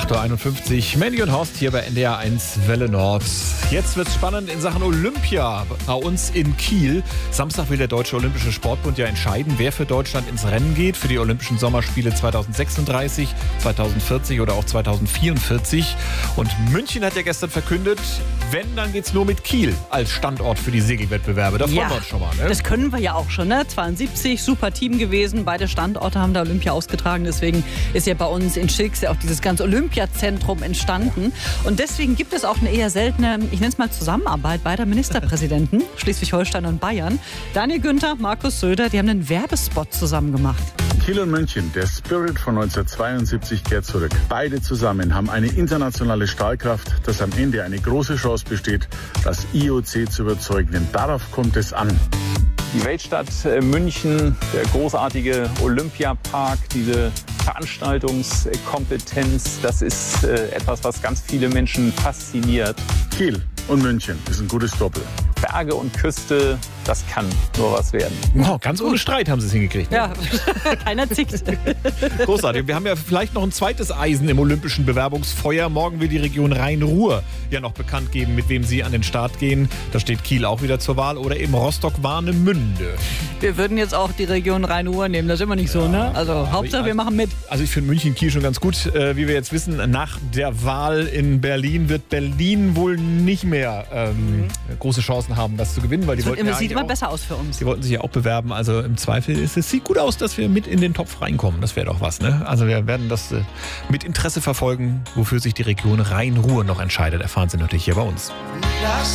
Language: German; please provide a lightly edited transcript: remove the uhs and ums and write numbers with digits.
8.51 Uhr. Mandy und Horst hier bei NDR 1 Welle Nord. Jetzt wird's spannend in Sachen Olympia bei uns in Kiel. Samstag will der Deutsche Olympische Sportbund ja entscheiden, wer für Deutschland ins Rennen geht für die Olympischen Sommerspiele 2036, 2040 oder auch 2044. Und München hat ja gestern verkündet, wenn, dann geht's nur mit Kiel als Standort für die Segelwettbewerbe. Da freuen wir uns schon mal. Ne? Das können wir ja auch schon. Ne? 72, super Team gewesen. Beide Standorte haben da Olympia ausgetragen. Deswegen ist ja bei uns in Schilksee auch dieses ganze Olympiazentrum entstanden. Und deswegen gibt es auch eine eher seltene, ich nenne es mal Zusammenarbeit beider Ministerpräsidenten, Schleswig-Holstein und Bayern. Daniel Günther, Markus Söder, die haben einen Werbespot zusammen gemacht. Kiel und München, der Spirit von 1972 kehrt zurück. Beide zusammen haben eine internationale Strahlkraft, dass am Ende eine große Chance besteht, das IOC zu überzeugen. Denn darauf kommt es an. Die Weltstadt München, der großartige Olympiapark, diese Veranstaltungskompetenz, das ist etwas, was ganz viele Menschen fasziniert. Kiel und München ist ein gutes Doppel. Berge und Küste, das kann nur was werden. Wow, ganz ohne Streit haben sie es hingekriegt. Ne? Ja, keiner zickt. Großartig. Wir haben ja vielleicht noch ein zweites Eisen im olympischen Bewerbungsfeuer. Morgen will die Region Rhein-Ruhr ja noch bekannt geben, mit wem sie an den Start gehen. Da steht Kiel auch wieder zur Wahl oder eben Rostock-Warnemünde. Wir würden jetzt auch die Region Rhein-Ruhr nehmen. Das ist immer nicht so, ne? Also Hauptsache, wir machen mit. Also ich finde München-Kiel schon ganz gut. Wie wir jetzt wissen, nach der Wahl in Berlin wird Berlin wohl nicht mehr große Chancen haben, das zu gewinnen, weil die wollten sieht immer besser aus für uns. Die wollten sich ja auch bewerben. Also im Zweifel es sieht gut aus, dass wir mit in den Topf reinkommen. Das wäre doch was, ne? Also wir werden das mit Interesse verfolgen, wofür sich die Region Rhein-Ruhr noch entscheidet. Erfahren Sie natürlich hier bei uns.